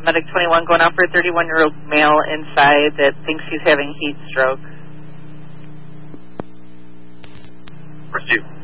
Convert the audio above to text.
Medic 21 going out for a 31-year-old male inside that thinks he's having heat stroke. Receive.